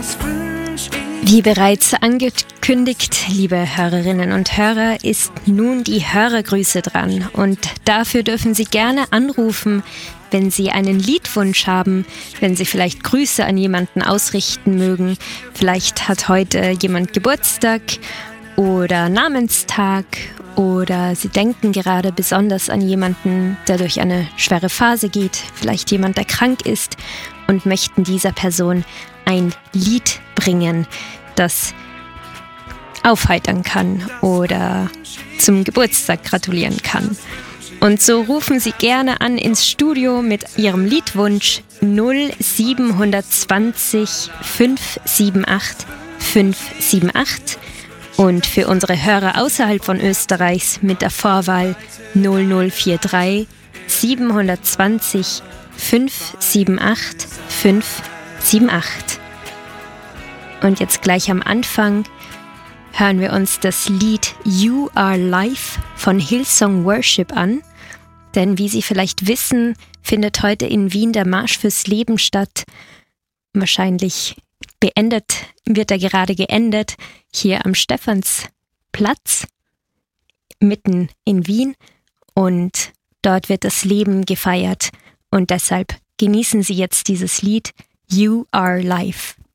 Wie bereits angekündigt, liebe Hörerinnen und Hörer, ist nun die Hörergrüße dran. Und dafür dürfen Sie gerne anrufen, wenn Sie einen Liedwunsch haben, wenn Sie vielleicht Grüße an jemanden ausrichten mögen. Vielleicht hat heute jemand Geburtstag oder Namenstag oder Sie denken gerade besonders an jemanden, der durch eine schwere Phase geht. Vielleicht jemand, der krank ist und möchten dieser Person ein Lied bringen, das aufheitern kann oder zum Geburtstag gratulieren kann. Und so rufen Sie gerne an ins Studio mit Ihrem Liedwunsch 0720 578 578 und für unsere Hörer außerhalb von Österreichs mit der Vorwahl 0043 720 578 578. Und jetzt gleich am Anfang hören wir uns das Lied You Are Life von Hillsong Worship an. Denn wie Sie vielleicht wissen, findet heute in Wien der Marsch fürs Leben statt. Wahrscheinlich wird er gerade geendet, hier am Stephansplatz, mitten in Wien. Und dort wird das Leben gefeiert. Und deshalb genießen Sie jetzt dieses Lied You Are Life.